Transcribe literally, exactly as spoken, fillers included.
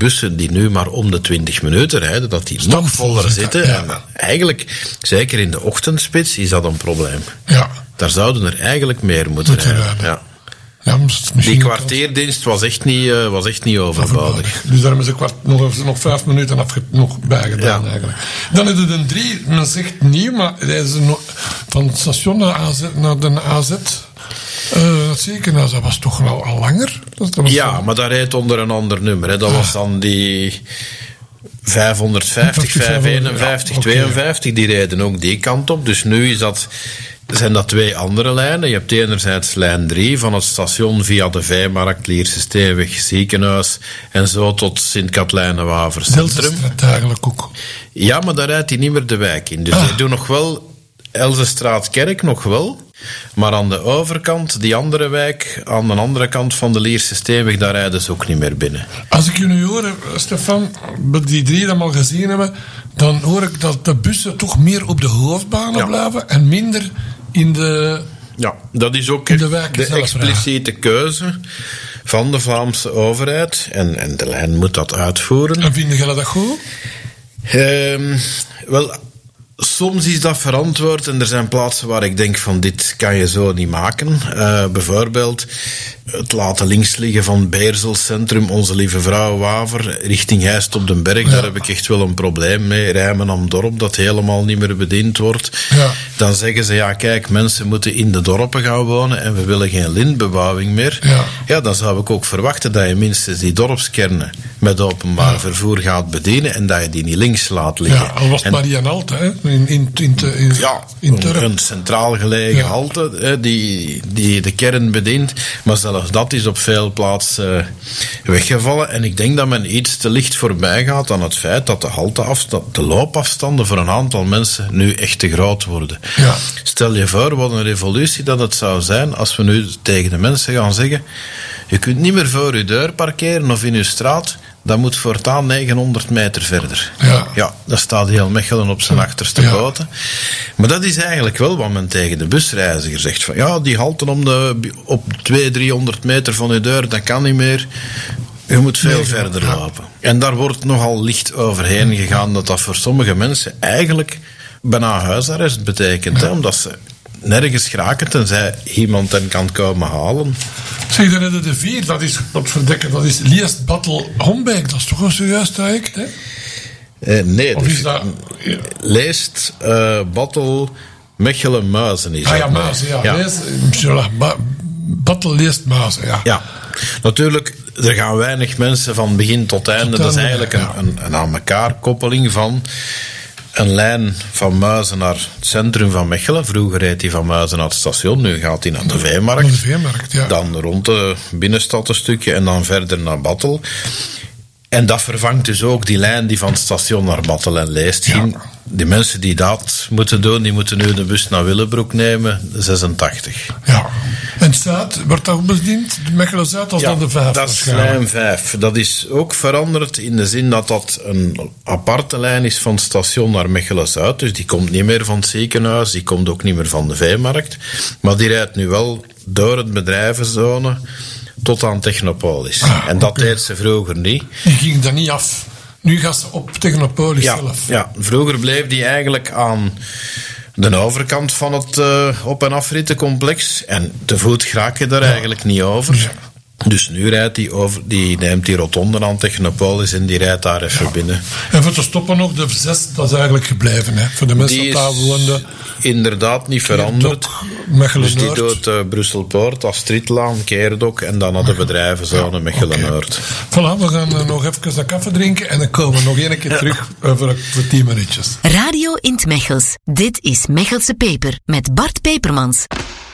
bussen die nu maar om de twintig minuten rijden, dat die nog voller zitten. Ja. En eigenlijk, zeker in de ochtendspits, is dat een probleem. Ja. Daar zouden er eigenlijk meer moeten, moeten rijden. rijden. Ja. Ja, die kwartierdienst was echt niet, uh, was echt niet overbodig. Dus daar hebben ze kwart, nog, nog vijf minuten afge, nog bijgedaan, ja. Eigenlijk. Dan is het een drie, men zegt nieuw, maar rijden ze nog van het station naar, A Z, naar de A Z. Uh, dat ziekenhuis, dat was toch al, al langer? Dat was ja, al... maar dat rijdt onder een ander nummer. Hè. Dat ah. was dan die vijfhonderdvijftig, vijfhonderdeenenvijftig, ja, tweeënvijftig, okay. Die rijden ook die kant op. Dus nu is dat... zijn dat twee andere lijnen. Je hebt enerzijds lijn drie van het station via de Veemarkt, Lierse Steenweg, Ziekenhuis en zo tot Sint-Katlijne-Waver Centrum. Dat eigenlijk ook. Ja, maar daar rijdt hij niet meer de wijk in. Dus ah. die doen nog wel Elzenstraat-Kerk nog wel. Maar aan de overkant, die andere wijk, aan de andere kant van de Lierse Steenweg, daar rijden ze ook niet meer binnen. Als ik je nu hoor, Stefan, die drie dat we al gezien hebben, dan hoor ik dat de bussen toch meer op de hoofdbanen ja. blijven en minder in de... Ja, dat is ook de, de expliciete keuze van de Vlaamse overheid. En, en de lijn moet dat uitvoeren. En vinden jullie dat goed? Um, wel... Soms is dat verantwoord en er zijn plaatsen waar ik denk van dit kan je zo niet maken. Uh, bijvoorbeeld het laten links liggen van Beersel Centrum, Onze Lieve Vrouw Waver, richting Heist op den Berg. Ja. Daar heb ik echt wel een probleem mee. Rijmen am Dorp, dat helemaal niet meer bediend wordt. Ja. Dan zeggen ze, ja kijk, mensen moeten in de dorpen gaan wonen en we willen geen lintbebouwing meer. Ja, ja dan zou ik ook verwachten dat je minstens die dorpskernen met openbaar ja. vervoer gaat bedienen en dat je die niet links laat liggen. Ja, al was het maar die aan halte, hè? In, in, in, in, ja, in een, een centraal gelegen ja. halte hè, die, die de kern bedient. Maar zelfs dat is op veel plaatsen uh, weggevallen. En ik denk dat men iets te licht voorbij gaat aan het feit dat de halteafstand, de loopafstanden voor een aantal mensen nu echt te groot worden. Ja. Stel je voor wat een revolutie dat het zou zijn als we nu tegen de mensen gaan zeggen: je kunt niet meer voor uw deur parkeren of in uw straat. Dat moet voortaan negenhonderd meter verder. Ja, ja daar staat heel Mechelen op zijn achterste ja. poten. Maar dat is eigenlijk wel wat men tegen de busreiziger zegt. Van, ja, die halten om de, op tweehonderd, driehonderd meter van je deur, dat kan niet meer. Je moet veel nee, verder ja. lopen. En daar wordt nogal licht overheen gegaan dat dat voor sommige mensen eigenlijk bijna huisarrest betekent. Ja. Hè, omdat ze nergens geraken tenzij iemand hen kan komen halen. Zeg, dan hebben de vier, dat is, dat verdekken, dat is Liest, Battle, Hombeek, dat is toch wel zojuist eigenlijk, hè? Uh, nee, of is dat... Leest, uh, Battle, Mechelen, Muizen is Ah ja, Muizen, ja. ja. Leest, ba, Battle, Leest, Muizen, ja. Ja, natuurlijk, er gaan weinig mensen van begin tot einde. Tot dat is eigenlijk ja. een, een, een aan elkaar koppeling van een lijn van Muizen naar het centrum van Mechelen. Vroeger reed hij van Muizen naar het station, nu gaat hij naar de Veemarkt. Naar de Veemarkt, ja. Dan rond de binnenstad een stukje en dan verder naar Battle. En dat vervangt dus ook die lijn die van het station naar Battle en Leest ging. Ja. Die mensen die dat moeten doen, die moeten nu de bus naar Willebroek nemen, zesentachtig. Ja. En Zuid, wordt dat ook bediend? De Mechelen-Zuid als ja, dan de vijf? dat is lijn vijf. Dat is ook veranderd in de zin dat dat een aparte lijn is van het station naar Mechelen-Zuid. Dus die komt niet meer van het ziekenhuis, die komt ook niet meer van de Veemarkt. Maar die rijdt nu wel door het bedrijvenzone tot aan Technopolis. Ah, en dat okay. deed ze vroeger niet. Die ging er niet af. Nu gaat ze op Technopolis ja, zelf. Ja, vroeger bleef die eigenlijk aan de overkant van het uh, op- en afrittencomplex. En te voet raak je daar ja. eigenlijk niet over. Ja. Dus nu rijdt die over, die neemt die rotonde aan Technopolis en die rijdt daar even ja. binnen. En voor te stoppen nog, de zes, dat is eigenlijk gebleven, hè? Voor de mensen die daar woonden. Inderdaad niet veranderd. Dus die doet uh, Brussel-Poort, Astridlaan, Keerdok en dan naar de bedrijvenzone ja. Mechelen-Noord. Okay. Voilà, we gaan uh, nog even een koffie drinken en dan komen we nog één keer terug uh, voor, voor tien minuutjes. Radio in 't Mechels. Dit is Mechelse Peper met Bart Pepermans.